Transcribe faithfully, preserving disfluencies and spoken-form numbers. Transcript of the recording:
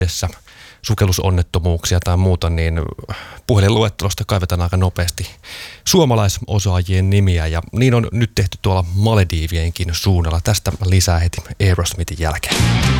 sukellusonnettomuuksia tai muuta, niin puhelinluettelosta kaivetaan aika nopeasti suomalaisosaajien nimiä, ja niin on nyt tehty tuolla Malediivienkin suunnalla. Tästä lisää heti Aerosmithin jälkeen.